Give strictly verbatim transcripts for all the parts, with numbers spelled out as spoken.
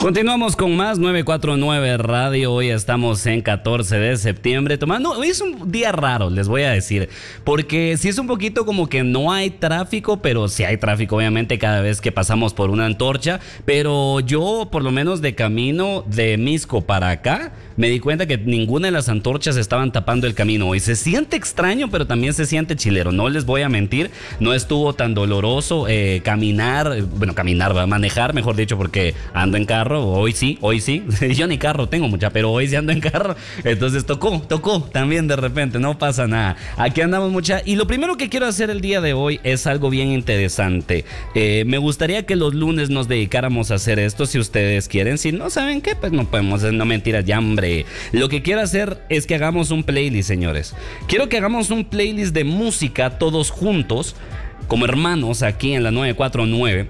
Continuamos con más nueve cuatro nueve Radio. Hoy estamos en catorce de septiembre tomando. Hoy es un día raro, les voy a decir, porque sí es un poquito como que no hay tráfico, pero sí hay tráfico obviamente cada vez que pasamos por una antorcha. Pero yo, por lo menos de camino de Misco para acá, me di cuenta que ninguna de las antorchas estaban tapando el camino hoy. Se siente extraño, pero también se siente chilero, no les voy a mentir. No estuvo tan doloroso eh, caminar, bueno, caminar, va a manejar, mejor dicho, porque ando en carro. Hoy sí, hoy sí. Yo ni carro tengo mucha, pero hoy sí ando en carro. Entonces tocó, tocó también de repente, no pasa nada. Aquí andamos mucha. Y lo primero que quiero hacer el día de hoy es algo bien interesante. Eh, me gustaría que los lunes nos dedicáramos a hacer esto, si ustedes quieren. Si no saben qué, pues no podemos, no mentiras, ya hombre. Lo que quiero hacer es que hagamos un playlist, señores. Quiero que hagamos un playlist de música todos juntos, como hermanos aquí en la nueve cuatro nueve.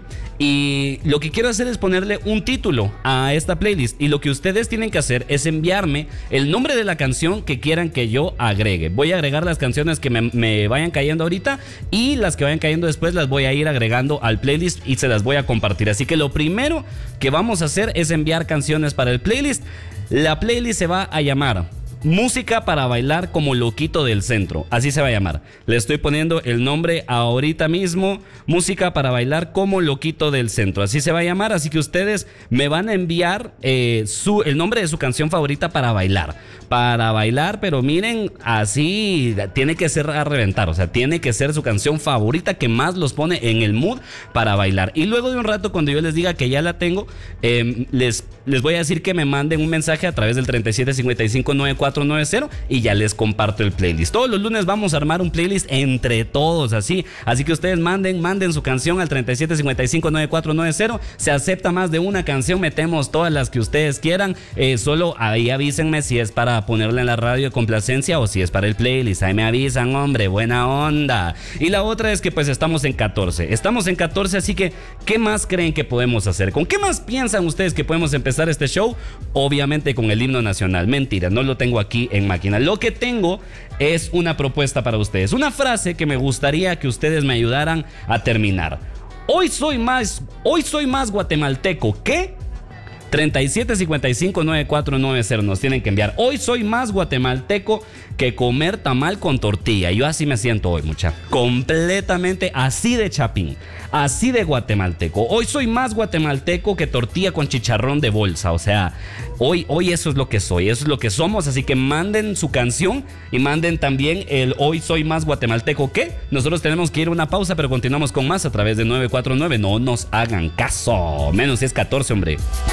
Y lo que quiero hacer es ponerle un título a esta playlist. Y lo que ustedes tienen que hacer es enviarme el nombre de la canción que quieran que yo agregue. Voy a agregar las canciones que me, me vayan cayendo ahorita, y las que vayan cayendo después las voy a ir agregando al playlist y se las voy a compartir. Así que lo primero que vamos a hacer es enviar canciones para el playlist. La playlist se va a llamar Música para bailar como loquito del centro. Así se va a llamar. Le estoy poniendo el nombre ahorita mismo. Música para bailar como loquito del centro. Así se va a llamar. Así que ustedes me van a enviar eh, su, el nombre de su canción favorita para bailar. Para bailar, pero miren, así tiene que ser a reventar. O sea, tiene que ser su canción favorita que más los pone en el mood para bailar. Y luego de un rato, cuando yo les diga que ya la tengo, eh, les, les voy a decir que me manden un mensaje a través del treinta y siete cincuenta y cinco noventa y cuatro noventa y ya les comparto el playlist. Todos los lunes vamos a armar un playlist entre todos, así. Así que ustedes manden, manden su canción al treinta y siete cincuenta y cinco noventa y cuatro noventa. Se acepta más de una canción, metemos todas las que ustedes quieran. Eh, solo ahí avísenme si es para ponerla en la radio de complacencia o si es para el playlist. Ahí me avisan, hombre, buena onda. Y la otra es que pues estamos en catorce. Estamos en catorce, así que ¿qué más creen que podemos hacer? ¿Con qué más piensan ustedes que podemos empezar este show? Obviamente con el himno nacional. Mentira, no lo tengo aquí en máquina. Lo que tengo es una propuesta para ustedes, una frase que me gustaría que ustedes me ayudaran a terminar. Hoy soy más, hoy soy más guatemalteco que treinta y siete cincuenta y cinco noventa y cuatro noventa nos tienen que enviar. Hoy soy más guatemalteco que comer tamal con tortilla. Yo así me siento hoy, mucha. Completamente así de chapín, así de guatemalteco. Hoy soy más guatemalteco que tortilla con chicharrón de bolsa. O sea, hoy, hoy eso es lo que soy, eso es lo que somos. Así que manden su canción y manden también el hoy soy más guatemalteco que. Nosotros tenemos que ir a una pausa, pero continuamos con más a través de nueve cuatro nueve. No nos hagan caso, menos es catorce, hombre.